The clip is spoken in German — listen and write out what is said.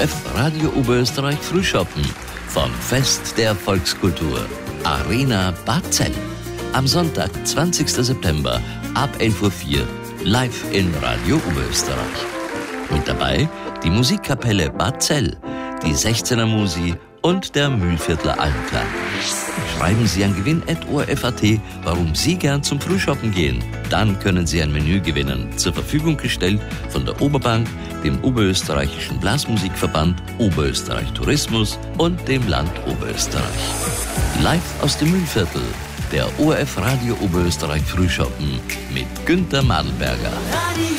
ORF Radio Oberösterreich Frühschoppen vom Fest der Volkskultur Arena Bad Zell. Am Sonntag, 20. September ab 11.04 Uhr live in Radio Oberösterreich. Mit dabei die Musikkapelle Bad Zell, die 16er Musi und der Mühlviertler Almklang. Schreiben Sie an gewinn@orf.at, warum Sie gern zum Frühschoppen gehen. Dann können Sie ein Menü gewinnen, zur Verfügung gestellt von der Oberbank, dem Oberösterreichischen Blasmusikverband, Oberösterreich Tourismus und dem Land Oberösterreich. Live aus dem Mühlviertel, der ORF Radio Oberösterreich Frühschoppen mit Günther Madelberger.